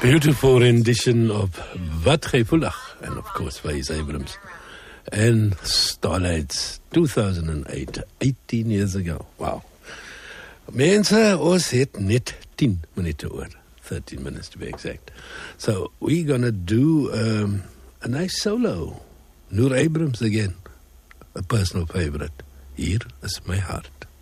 Beautiful rendition of Wat Gij Voelig, and of course Faith Abrams. And Starlights, 2008, 18 years ago. Wow. Mense, ons het net 10 minute oor. 13 minutes to be exact. So we're going to do a nice solo. Noor Abrams again, a personal favorite. Hier is my hart.